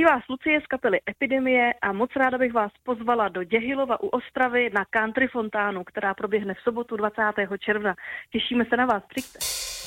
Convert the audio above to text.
Zdraví vás Lucie z kapely Epidemie a moc ráda bych vás pozvala do Děhilova u Ostravy na country fontánu, která proběhne v sobotu 20. června. Těšíme se na vás, přijďte.